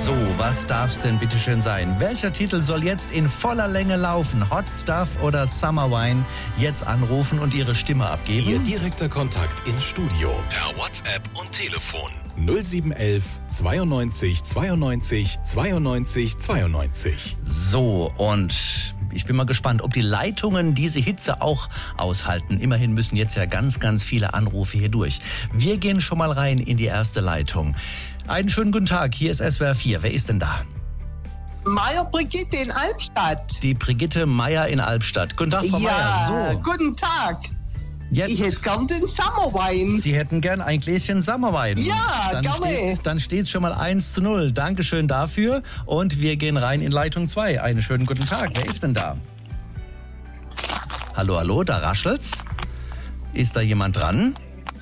So, was darf's denn bitteschön sein? Welcher Titel soll jetzt in voller Länge laufen? Hot Stuff oder Summer Wine? Jetzt anrufen und Ihre Stimme abgeben. Ihr direkter Kontakt ins Studio. Per WhatsApp und Telefon. 0711 92 92 92 92. So, und ich bin mal gespannt, ob die Leitungen diese Hitze auch aushalten. Immerhin müssen jetzt ja ganz, ganz viele Anrufe hier durch. Wir gehen schon mal rein in die erste Leitung. Einen schönen guten Tag, hier ist SWR 4. Wer ist denn da? Meier Brigitte in Albstadt. Die Brigitte Meier in Albstadt. Guten Tag, Frau Meier. So, guten Tag. jetzt. Ich hätte gern den Summerwein. Sie hätten gern ein Gläschen Sommerwein. Ja, gerne. Dann steht schon mal 1:0. Dankeschön dafür. Und wir gehen rein in Leitung 2. Einen schönen guten Tag. Wer ist denn da? Hallo, hallo, da raschelt's. Ist da jemand dran?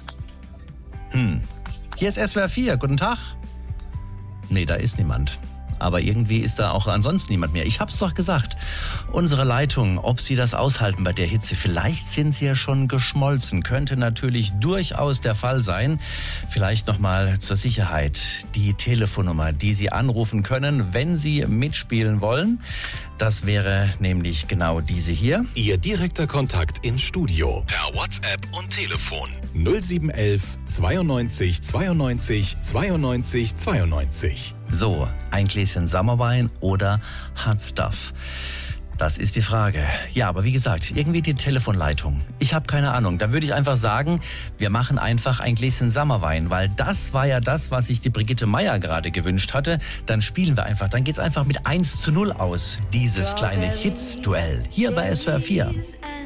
Hier ist SWR 4. Guten Tag. Nee, da ist niemand. Aber irgendwie ist da auch ansonsten niemand mehr. Ich hab's doch gesagt. Unsere Leitung, ob Sie das aushalten bei der Hitze, vielleicht sind sie ja schon geschmolzen. Könnte natürlich durchaus der Fall sein. Vielleicht nochmal zur Sicherheit die Telefonnummer, die Sie anrufen können, wenn Sie mitspielen wollen. Das wäre nämlich genau diese hier. Ihr direkter Kontakt ins Studio. Per WhatsApp und Telefon. 0711 92 92 92 92. So, ein Gläschen Sommerwein oder Hot Stuff? Das ist die Frage. Ja, aber wie gesagt, irgendwie die Telefonleitung. Ich habe keine Ahnung. Da würde ich einfach sagen, wir machen einfach ein Gläschen Sommerwein, weil das war ja das, was sich die Brigitte Meier gerade gewünscht hatte. Dann spielen wir einfach. Dann geht's einfach mit 1:0 aus, dieses kleine Hits-Duell. Hier bei SWR 4.